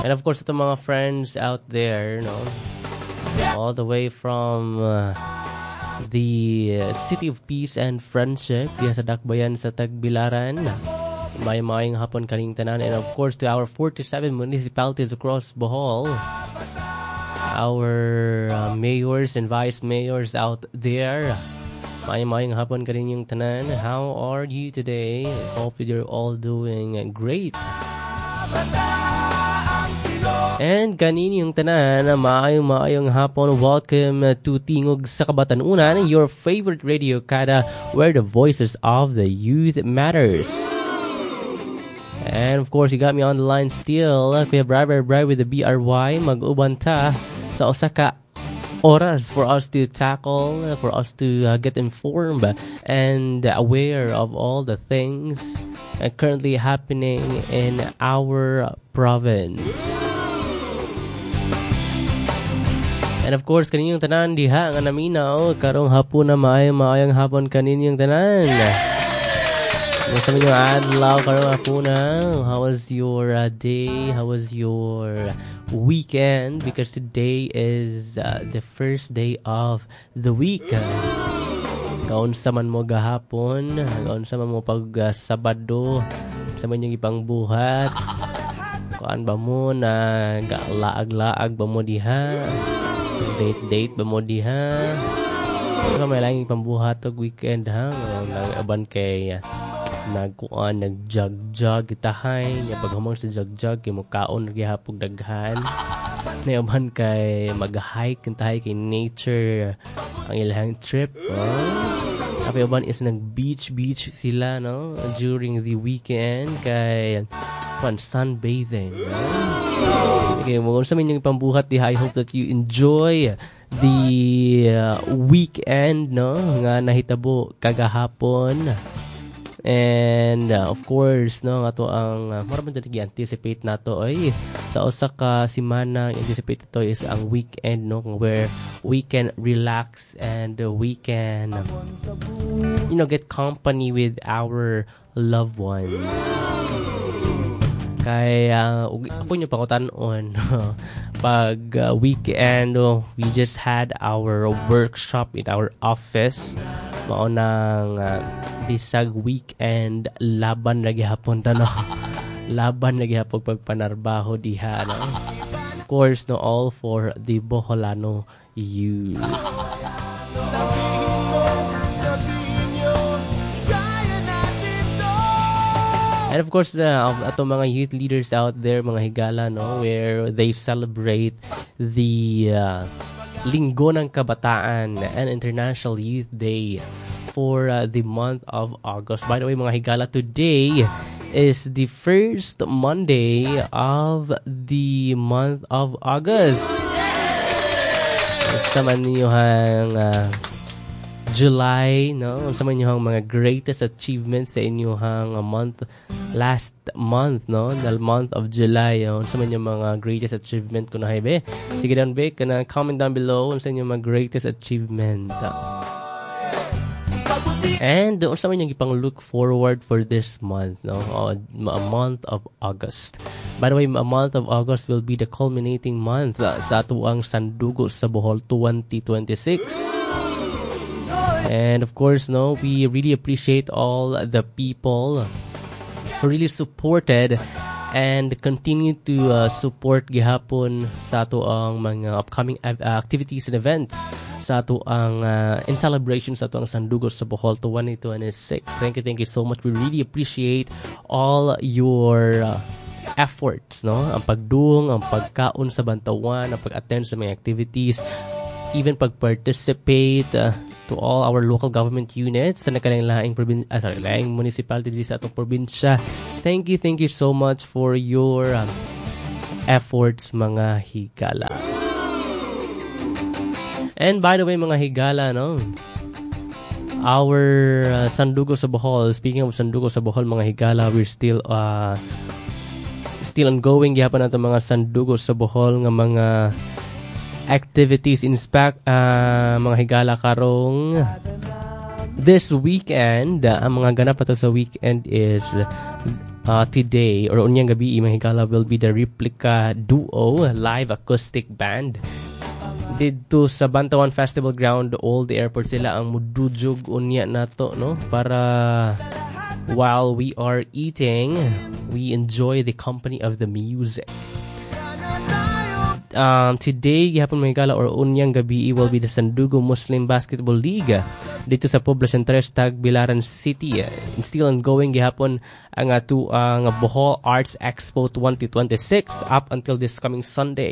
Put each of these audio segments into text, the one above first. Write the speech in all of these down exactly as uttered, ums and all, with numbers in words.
And of course, ito mga friends out there, no? All the way from uh, the uh, City of Peace and Friendship, diya sa Dakbayan sa Tagbilaran. May maayong hapon kaning tanan. And of course, to our forty-seven municipalities across Bohol. Our uh, mayors and vice mayors out there. May maayong hapon kaninyong tanan. How are you today? I hope you're all doing great. And kaninyong tanan, maayong maayong hapon. Welcome to Tingog sa Kabatanunan, your favorite radio kada where the voices of the youth matters. And of course, you got me on the line still. Kuya Briber Bribe with the B R Y. Mag-uban ta sa Osaka oras for us to tackle, for us to uh, get informed and aware of all the things uh, currently happening in our province. And of course, kaninyong tanan diha nga naminaw karong hapon na maayong maayong hapon kaninyong tanan. Gusto niyo adlaw karong hapon na. How was your uh, day? How was your weekend? Because today is uh, the first day of the week. Kaon sa man mo gahapon, kaon sa man mo pag uh, Sabado, sa man yung ipang buhat. Kuan ba mo na laag-laag ba mo diha? Date-date ba mo diha? Ano may lang ipambuhat og weekend ha? Nag-aban kay uh, nagkuan, nag-jog-jog itahay. Pag humang sa jog-jog, kay mukaon nagyahapog daghan. Nayaban kay mag-hike itahay kay nature ang ilang trip. Oh. Tapi uban is nag-beach-beach sila no during the weekend kay pan sunbathing. No? Okay, mo sa min yung pambuhat di I hope that you enjoy the uh, weekend no nga nahitabo kagahapon. And uh, of course no nga to ang uh, mara man dili anticipate nato ay sa usa ka semana anticipate to is ang weekend no where we can relax and uh, we can um, you know get company with our loved ones. Kaya uh, ako nyo pakutanon pag uh, weekend oh, we just had our workshop in our office mao nang uh, bisag weekend laban lagi hapon ta no laban lagi hapon pagpanarbaho diha no of course no all for the Boholano youth. And of course, the uh, ato mga youth leaders out there, mga higala, no, where they celebrate the uh, Linggo ng Kabataan and International Youth Day for uh, the month of August. By the way, mga higala, today is the first Monday of the month of August. Sa man niyo hang uh, July, no? Sa man niyo hang mga greatest achievements sa inyo hang uh, month last month, no? The month of July, no? Sa man yung mga greatest achievement ko na haybe. Sige down be, kana comment down below sa inyo mga greatest achievement. And doon sa man yung ipang look forward for this month, no? Oh, a month of August. By the way, a month of August will be the culminating month uh, sa atuang Sandugo sa Bohol twenty twenty-six. And of course, no, we really appreciate all the people who really supported and continue to uh, support gihapon sa ato ang mga upcoming uh, activities and events sa ato ang uh, in celebration sa ato ang Sandugo sa Bohol twenty twenty-six. Thank you, thank you so much. We really appreciate all your uh, efforts, no? Ang pagdung, ang pagkaon sa bantawan, ang pag-attend sa mga activities, even pag-participate uh, to all our local government units sa nakalaing probin- ah, sorry, laing municipality sa atong probinsya. Thank you, thank you so much for your um, efforts, mga higala. And by the way, mga higala, no? Our uh, Sandugo sa Bohol, speaking of Sandugo sa Bohol, mga higala, we're still uh, still ongoing gihapon nato mga Sandugo sa Bohol nga mga activities in fact uh, mga higala karong this weekend. Uh, ang mga ganap ato sa weekend is uh, today or unyang gabi mga higala will be the Replica Duo live acoustic band dito sa Bantawan Festival Ground, Old Airport. Sila ang mududjog unya nato, no, para while we are eating we enjoy the company of the music. Um, today, gihapon may gala or unyang gabi will be the Sandugo Muslim Basketball League dito sa Poblacion tres, Tagbilaran City. And still ongoing gihapon ang ato ang Bohol Arts Expo twenty twenty-six up until this coming Sunday.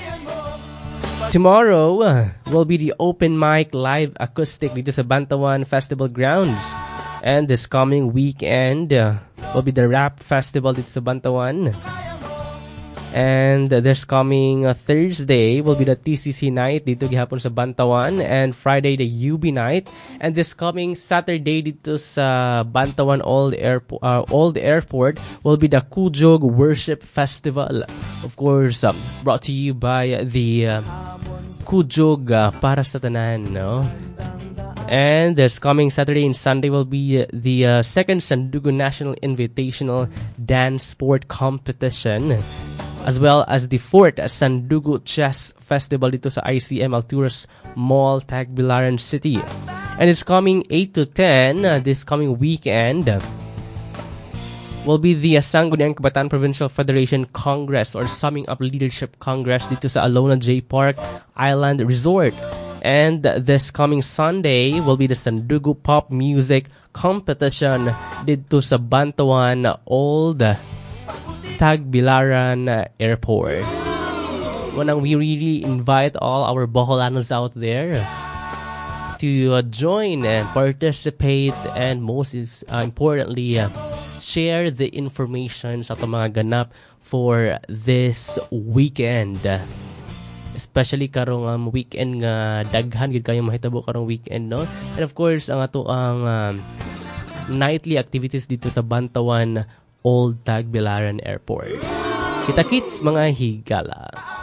Tomorrow uh, will be the open mic live acoustic dito sa Bantawan Festival Grounds. And this coming weekend uh, will be the Rap Festival dito sa Bantawan. And uh, this coming uh, Thursday will be the T C C night dito gihapon sa Bantawan, and Friday the U B night, and this coming Saturday dito sa Bantawan Old Airport uh, Old Airport will be the Kujog Worship Festival, of course um, brought to you by the uh, Kujog uh, para sa tanan, no? And this coming Saturday and Sunday will be uh, the uh, second Sandugo National Invitational Dance Sport Competition, as well as the fourth Sandugo Chess Festival dito sa I C M Alturas Mall, Tagbilaran City. And it's coming eight to ten uh, this coming weekend will be the uh, Sangguniang Kabataan Provincial Federation Congress or Summing Up Leadership Congress dito sa Alona J Park Island Resort. And this coming Sunday will be the Sandugo Pop Music Competition dito sa Bantawan Old Tagbilaran Airport. Wanang we really invite all our Boholanos out there to uh, join and participate, and most is uh, importantly uh, share the information sa itong mga ganap for this weekend. Especially karong um, weekend nga daghan gid kayo mahitabo karong weekend, no? And of course ang ato ang um, nightly activities dito sa Bantawan Old Tagbilaran Airport. Kita-kits mga higala.